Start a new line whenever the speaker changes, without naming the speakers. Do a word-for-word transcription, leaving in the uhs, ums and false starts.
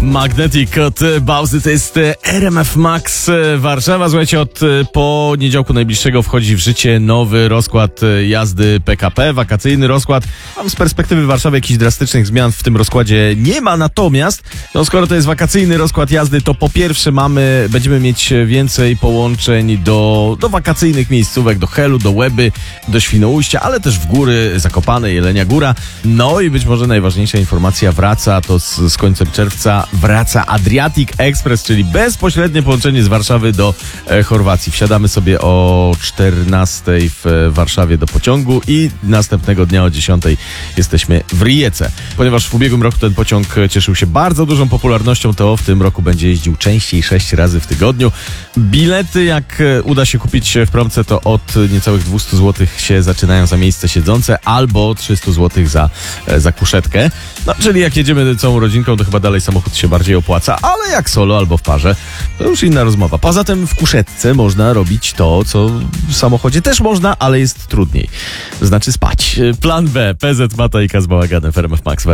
Magnetic od Bałzy, to jest R M F Max Warszawa. Słuchajcie, od poniedziałku najbliższego wchodzi w życie nowy rozkład jazdy P K P, wakacyjny rozkład. Tam z perspektywy Warszawy jakichś drastycznych zmian w tym rozkładzie nie ma, natomiast no skoro to jest wakacyjny rozkład jazdy, to po pierwsze mamy, będziemy mieć więcej połączeń do, do wakacyjnych miejscówek, do Helu, do Łeby, do Świnoujścia, ale też w góry, Zakopane, Jelenia Góra. No i być może najważniejsza informacja, wraca to z, z końcem czerwca, wraca Adriatic Express, czyli bezpośrednie połączenie z Warszawy do e, Chorwacji. Wsiadamy sobie o czternastej w e, Warszawie do pociągu i następnego dnia o dziesiątej jesteśmy w Rijece. Ponieważ w ubiegłym roku ten pociąg cieszył się bardzo dużą popularnością, to w tym roku będzie jeździł częściej, sześć razy w tygodniu. Bilety, jak e, uda się kupić w promce, to od niecałych dwieście złotych się zaczynają za miejsce siedzące, albo trzysta złotych za, e, za kuszetkę. No, czyli jak jedziemy całą rodzinką, to chyba dalej samochód się bardziej opłaca, ale jak solo albo w parze, to już inna rozmowa. Poza tym w kuszetce można robić to, co w samochodzie też można, ale jest trudniej. Znaczy spać. Plan B. P Z Mata i Kaz Bałaganem w R M F Max.